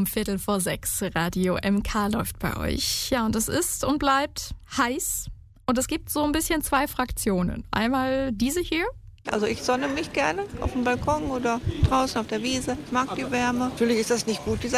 um 5:15. Radio MK läuft bei euch. Ja, und es ist und bleibt heiß. Und es gibt so ein bisschen zwei Fraktionen. Einmal diese hier. Also ich sonne mich gerne auf dem Balkon oder draußen auf der Wiese. Ich mag die Wärme. Natürlich ist das nicht gut, dieser